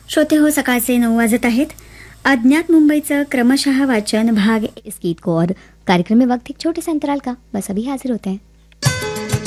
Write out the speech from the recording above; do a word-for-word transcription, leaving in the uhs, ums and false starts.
श्रोते हो, सकाळचे नऊ वाजत आहेत. अज्ञात मुंबईचं क्रमशः वाचन भाग इस गीत को और कार्यक्रम में वक्त एक छोटे से अंतराल का बस अभी हाजिर होते हैं.